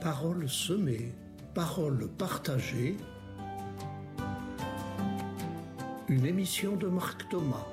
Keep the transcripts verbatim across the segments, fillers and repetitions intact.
Paroles semées, paroles partagées. Une émission de Marc Thomas.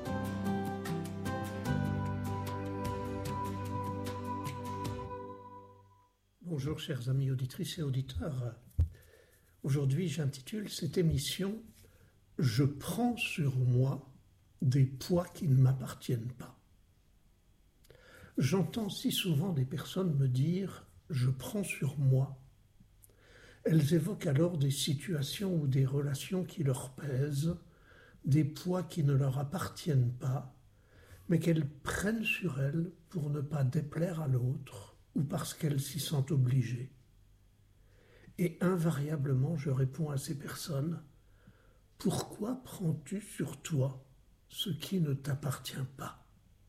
Bonjour chers amis auditrices et auditeurs. Aujourd'hui j'intitule cette émission « Je prends sur moi des poids qui ne m'appartiennent pas ». J'entends si souvent des personnes me dire « je prends sur moi ». Elles évoquent alors des situations ou des relations qui leur pèsent, des poids qui ne leur appartiennent pas, mais qu'elles prennent sur elles pour ne pas déplaire à l'autre ou parce qu'elles s'y sentent obligées. Et invariablement, je réponds à ces personnes « Pourquoi prends-tu sur toi ce qui ne t'appartient pas ?»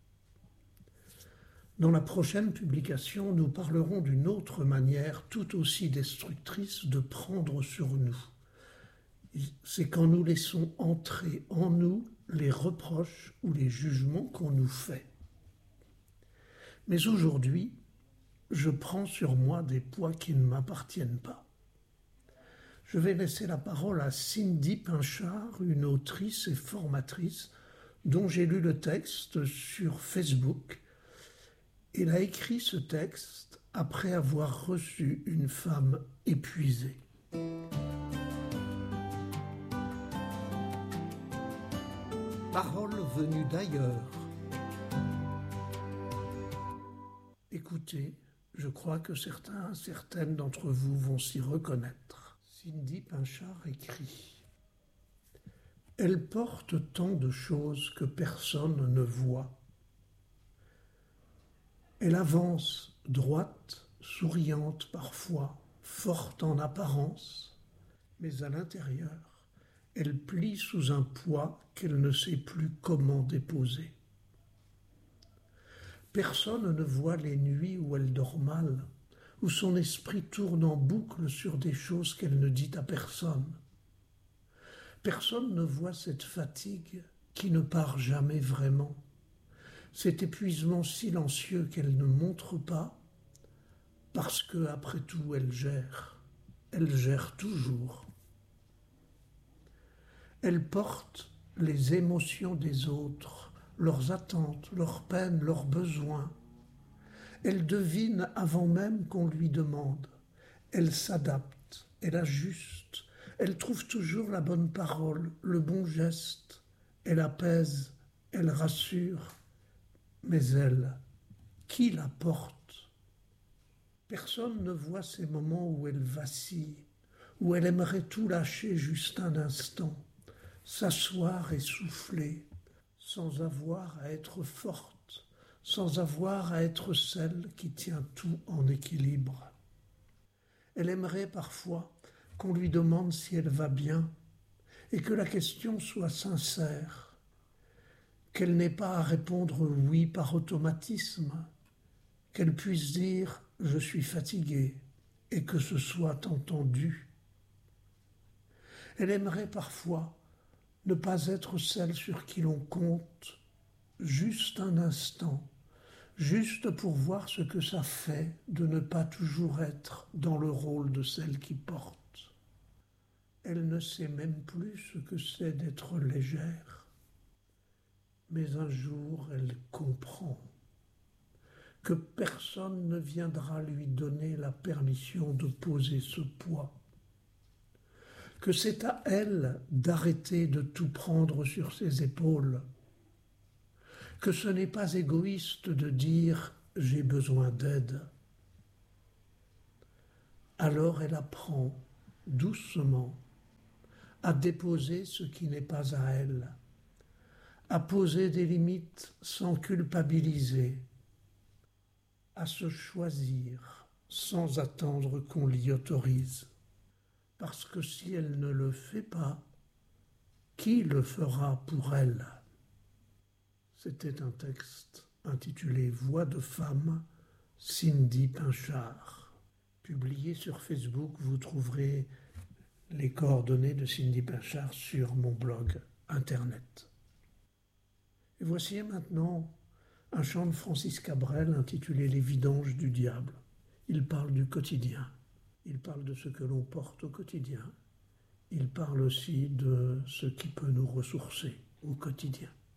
Dans la prochaine publication, nous parlerons d'une autre manière tout aussi destructrice de prendre sur nous. C'est quand nous laissons entrer en nous les reproches ou les jugements qu'on nous fait. Mais aujourd'hui, je prends sur moi des poids qui ne m'appartiennent pas. Je vais laisser la parole à Cindy Pinchard, une autrice et formatrice dont j'ai lu le texte sur Facebook. Elle a écrit ce texte après avoir reçu une femme épuisée. Paroles venues d'ailleurs. Écoutez, je crois que certains, certaines d'entre vous vont s'y reconnaître. Cindy Pinchard écrit « Elle porte tant de choses que personne ne voit. Elle avance droite, souriante parfois, forte en apparence, mais à l'intérieur, elle plie sous un poids qu'elle ne sait plus comment déposer. Personne ne voit les nuits où elle dort mal, où son esprit tourne en boucle sur des choses qu'elle ne dit à personne. Personne ne voit cette fatigue qui ne part jamais vraiment, cet épuisement silencieux qu'elle ne montre pas, parce que, après tout, elle gère, elle gère toujours. Elle porte les émotions des autres, leurs attentes, leurs peines, leurs besoins. Elle devine avant même qu'on lui demande. Elle s'adapte, elle ajuste, elle trouve toujours la bonne parole, le bon geste. Elle apaise, elle rassure. Mais elle, qui la porte? Personne ne voit ces moments où elle vacille, où elle aimerait tout lâcher juste un instant, s'asseoir et souffler, sans avoir à être forte, sans avoir à être celle qui tient tout en équilibre. Elle aimerait parfois qu'on lui demande si elle va bien, et que la question soit sincère, qu'elle n'ait pas à répondre oui par automatisme, qu'elle puisse dire « je suis fatiguée » et que ce soit entendu. Elle aimerait parfois ne pas être celle sur qui l'on compte, juste un instant, juste pour voir ce que ça fait de ne pas toujours être dans le rôle de celle qui porte. Elle ne sait même plus ce que c'est d'être légère. Mais un jour, elle comprend que personne ne viendra lui donner la permission de poser ce poids, que c'est à elle d'arrêter de tout prendre sur ses épaules, que ce n'est pas égoïste de dire « j'ai besoin d'aide ». Alors elle apprend, doucement, à déposer ce qui n'est pas à elle, à poser des limites sans culpabiliser, à se choisir sans attendre qu'on l'y autorise. Parce que si elle ne le fait pas, qui le fera pour elle? C'était un texte intitulé « Voix de femme », Cindy Pinchard. Publié sur Facebook, vous trouverez les coordonnées de Cindy Pinchard sur mon blog internet. Et voici maintenant un chant de Francis Cabrel intitulé « Les vidanges du diable ». Il parle du quotidien. il parle de ce que l'on porte au quotidien. Il parle aussi de ce qui peut nous ressourcer au quotidien.